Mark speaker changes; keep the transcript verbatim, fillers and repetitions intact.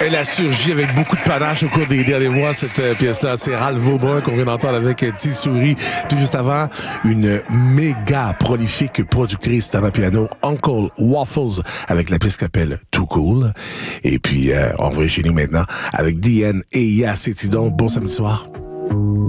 Speaker 1: Elle a surgi avec beaucoup de panache au cours des derniers mois, cette euh, pièce-là. C'est Ralph Vaugbrun qu'on vient d'entendre avec euh, T-Souris. Tout juste avant, une méga prolifique productrice tabac piano, Uncle Waffles, avec la pièce qui s'appelle Too Cool. Et puis, euh, on va chez nous maintenant avec Diane et Yass et Tidon. Bon samedi soir.